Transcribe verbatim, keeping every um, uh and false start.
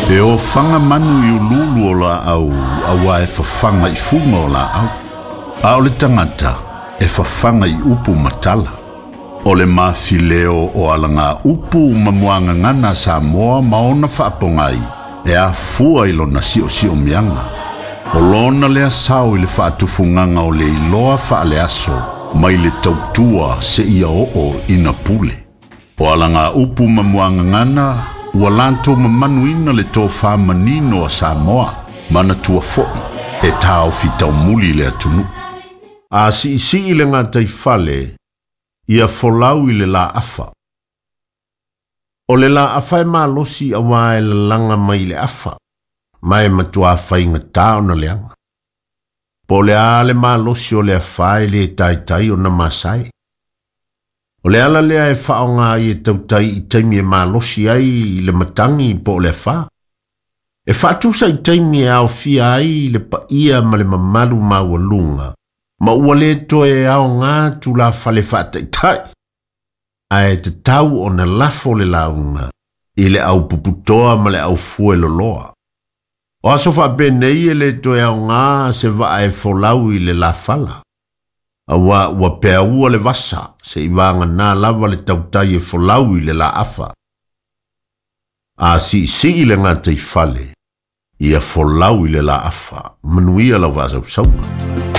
E o fanga manu i ululu o la au, awa e fafanga i funga o la au. A o le tangata, e fafanga i upu matala. O le mafileo o alanga upu mamuanga ngana sa moa maona whaapongai, e a fua ilo na si o si o mianga. O lona le asau i le whaatufunganga o le iloa whaale aso, mai le tautua se ia o o ina pule. O alanga upu mamuanga ngana, ua lanto mamanuina le tō whamanino a Samoa, mana tua foi, e tau fitau muli le atunu. A si isi i le ngātai whale, ia folau i le la afa. O le la afa e maa losi a wae le langa mai le afa, mai matua whainga tau na leanga. Po le ale maa losi o le awhai le tai tai o na masai. O le ala lea e whao ngā i e tautai i taimi e maa losi ai i le matangi po le wha. E whaatusa i taimi e au fia ai i le pa ia ma le mamalu maua lunga, ma ua le toe au ngā tu la whale whaatai tai. A e te tau o na lafo le launga, i le au puputoa ma le au fue loloa. O aso wha benei e le toe au ngā se va e folau i le la fala. Awa ua pea ua le vasa, se iwanga nā lava le tautai e folau i le la afa. A si si i le ngā tei fale, ia folau i le la afa, manuia lau vazau sauka.